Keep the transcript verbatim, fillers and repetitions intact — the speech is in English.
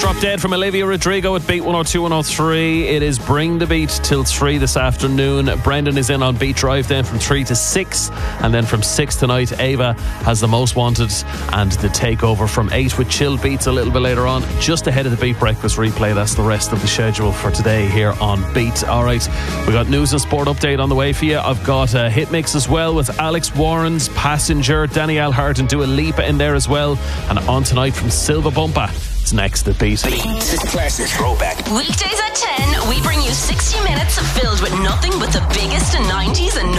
Drop Dead from Olivia Rodrigo at Beat one oh two, one oh three. It is Bring the Beat till three this afternoon. Brendan is in on Beat Drive then from three to six. And then from six tonight, Ava has The Most Wanted and The Takeover from eight with Chill Beats a little bit later on. Just ahead of the Beat Breakfast replay. That's the rest of the schedule for today here on Beat. All right, we got news and sport update on the way for you. I've got a hit mix as well with Alex Warren's Passenger, Danielle Hart and Dua Lipa in there as well. And on tonight from Silva Bumpa. It's next to Beat. Beat Classic Throwback. Weekdays at ten, we bring you sixty minutes filled with nothing but the biggest in nineties and